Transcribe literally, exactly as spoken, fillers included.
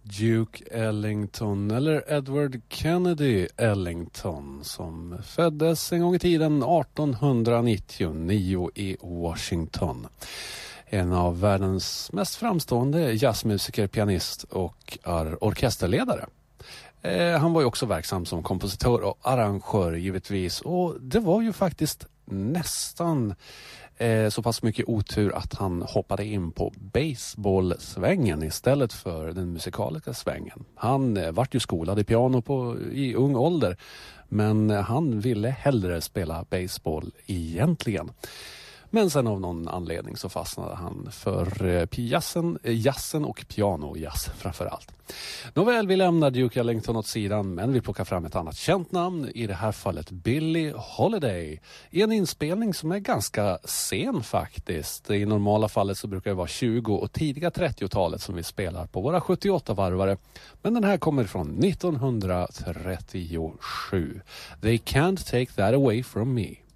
Duke Ellington, eller Edward Kennedy Ellington, som föddes en gång i tiden artonhundranittionio i Washington. En av världens mest framstående jazzmusiker, pianist och or- orkesterledare. Eh, han var ju också verksam som kompositör och arrangör givetvis, och det var ju faktiskt nästan eh, så pass mycket otur att han hoppade in på baseballsvängen istället för den musikaliska svängen. Han eh, vart ju skolad i piano på, i ung ålder, men han ville hellre spela baseball egentligen. Men sen av någon anledning så fastnade han för jazzen, jazzen och pianojazz framförallt. Nåväl, vi lämnar Duke Ellington åt sidan, men vi plockar fram ett annat känt namn, i det här fallet Billie Holiday, i en inspelning som är ganska sen faktiskt. I normala fallet så brukar det vara tjugo- och tidiga trettiotalet som vi spelar på våra sjuttioåtta-varvare, men den här kommer från nittonhundratrettiosju. They can't take that away from me.